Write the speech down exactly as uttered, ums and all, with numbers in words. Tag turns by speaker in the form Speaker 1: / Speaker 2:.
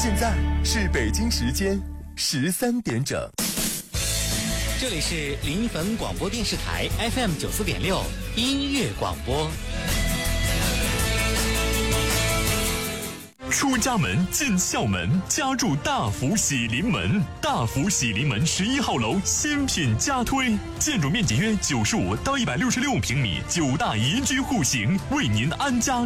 Speaker 1: 现在是北京时间十三点整。
Speaker 2: 这里是临汾广播电视台 F M 九四点六音乐广播。
Speaker 3: 出家门进校门，家住大福喜临门。大福喜临门十一号楼新品加推，建筑面积约九十五到一百六十六平米，九大宜居户型，为您安家